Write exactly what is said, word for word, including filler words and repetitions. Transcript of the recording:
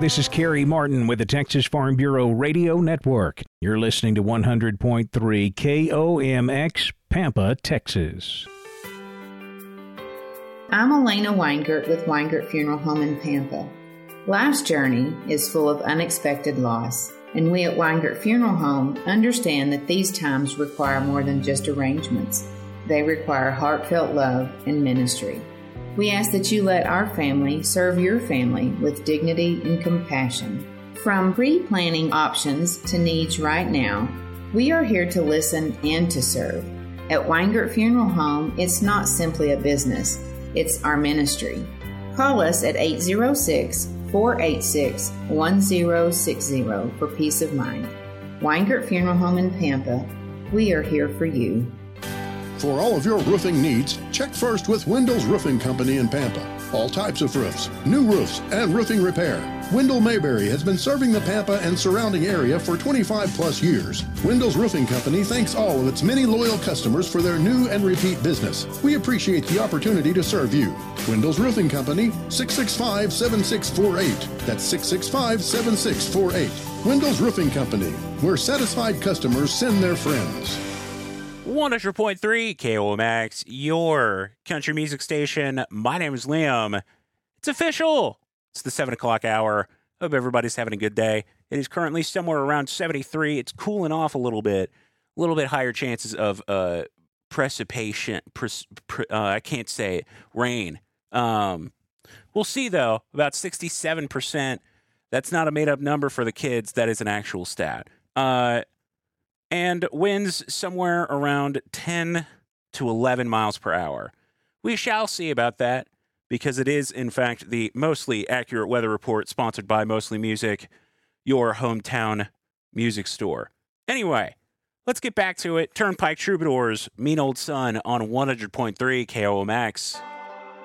This is Kerry Martin with the Texas Farm Bureau Radio Network. You're listening to one hundred point three K O M X, Pampa, Texas. I'm Elena Weingart with Weingart Funeral Home in Pampa. Life's journey is full of unexpected loss, and we at Weingart Funeral Home understand that these times require more than just arrangements. They require heartfelt love and ministry. We ask that you let our family serve your family with dignity and compassion. From pre-planning options to needs right now, we are here to listen and to serve. At Weingart Funeral Home, it's not simply a business, it's our ministry. Call us at eight zero six, four eight six, one zero six zero for peace of mind. Weingart Funeral Home in Pampa, we are here for you. For all of your roofing needs, check first with Windows Roofing Company in Pampa. All types of roofs, new roofs, and roofing repair. Wendell Mayberry has been serving the Pampa and surrounding area for twenty-five plus years. Windows Roofing Company thanks all of its many loyal customers for their new and repeat business. We appreciate the opportunity to serve you. Windows Roofing Company, six six five, seven six four eight. That's six six five, seven six four eight. Windows Roofing Company, where satisfied customers send their friends. one hundred point three K O M X, your country music station. My name is Liam. It's official. It's the seven o'clock hour. Hope everybody's having a good day. It is currently somewhere around seventy-three. It's cooling off a little bit. A little bit higher chances of uh, precipitation. Pres- pre- uh, I can't say it. Rain. Um, we'll see, though. About sixty-seven percent. That's not a made-up number for the kids. That is an actual stat. Uh... And winds somewhere around ten to eleven miles per hour. We shall see about that, because it is, in fact, the mostly accurate weather report sponsored by Mostly Music, your hometown music store. Anyway, let's get back to it. Turnpike Troubadours, Mean Old Sun on one hundred point three K O M X.